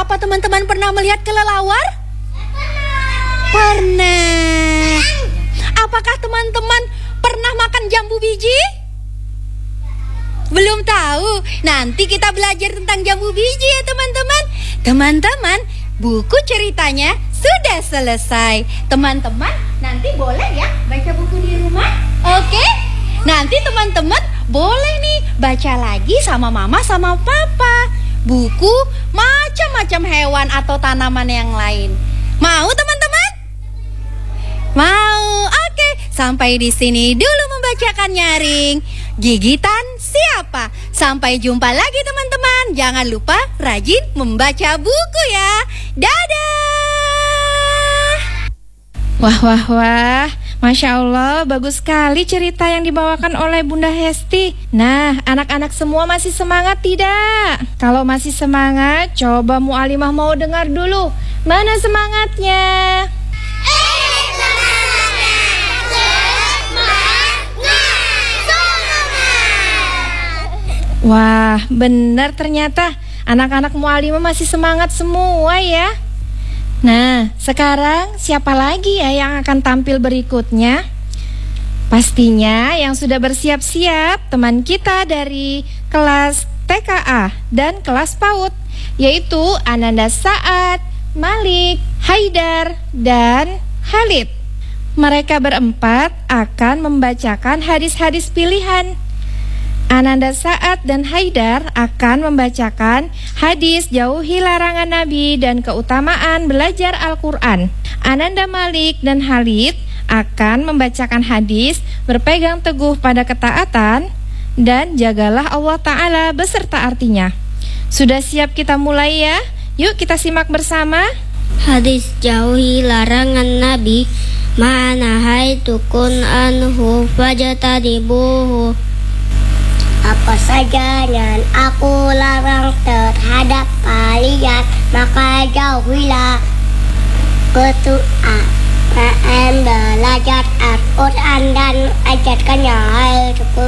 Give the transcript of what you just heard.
Apa teman-teman pernah melihat kelelawar? Pernah. Apakah teman-teman pernah makan jambu biji? Belum tahu. Nanti kita belajar tentang jambu biji ya teman-teman. Teman-teman, buku ceritanya sudah selesai. Teman-teman nanti boleh ya baca buku di rumah. Oke? Nanti teman-teman boleh nih baca lagi sama mama sama papa buku macam-macam hewan atau tanaman yang lain. Mau teman-teman? Mau. Oke, sampai di sini dulu membacakan nyaring. Gigitan siapa? Sampai jumpa lagi teman-teman. Jangan lupa rajin membaca buku ya. Dadah. Wah, wah, wah. Masya Allah, bagus sekali cerita yang dibawakan oleh Bunda Hesti. Nah, anak-anak semua masih semangat tidak? Kalau masih semangat, coba Mu'alimah mau dengar dulu. Mana semangatnya? Wah, benar ternyata. Anak-anak Mu'alimah masih semangat semua ya. Nah, sekarang siapa lagi ya yang akan tampil berikutnya? Pastinya yang sudah bersiap-siap teman kita dari kelas TKA dan kelas PAUD, yaitu Ananda Saad, Malik, Haidar, dan Khalid. Mereka berempat akan membacakan hadis-hadis pilihan. Ananda Saad dan Haidar akan membacakan hadis jauhi larangan Nabi dan keutamaan belajar Al-Quran. Ananda Malik dan Khalid akan membacakan hadis berpegang teguh pada ketaatan dan jagalah Allah Ta'ala beserta artinya. Sudah siap kita mulai ya? Yuk kita simak bersama. Hadis jauhi larangan Nabi, ma'nahaitukum anhu fajtanibuhu. Apa saja yang aku larang terhadap kalian, maka jauhilah. Belajar Al-Quran dan ajarkannya.